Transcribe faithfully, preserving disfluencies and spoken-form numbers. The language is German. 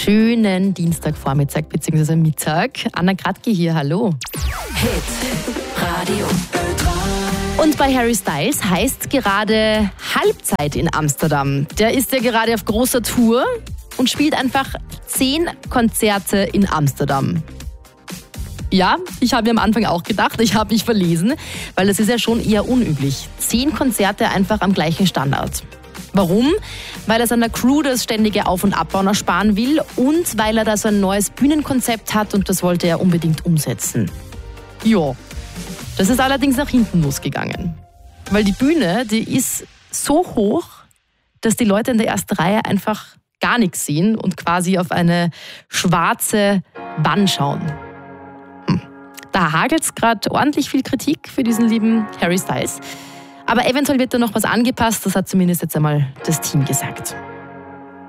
Schönen Dienstagvormittag bzw. Mittag. Anna Kratke hier, hallo. Hit Radio. Und bei Harry Styles heißt gerade Halbzeit in Amsterdam. Der ist ja gerade auf großer Tour und spielt einfach zehn Konzerte in Amsterdam. Ja, ich habe mir am Anfang auch gedacht, ich habe mich verlesen, weil das ist ja schon eher unüblich. Zehn Konzerte einfach am gleichen Standort. Warum? Weil er seiner Crew das ständige Auf- und Abbauen ersparen will und weil er da so ein neues Bühnenkonzept hat und das wollte er unbedingt umsetzen. Ja, das ist allerdings nach hinten losgegangen. Weil die Bühne, die ist so hoch, dass die Leute in der ersten Reihe einfach gar nichts sehen und quasi auf eine schwarze Wand schauen. Hm. Da hagelt es gerade ordentlich viel Kritik für diesen lieben Harry Styles. Aber eventuell wird da noch was angepasst, das hat zumindest jetzt einmal das Team gesagt.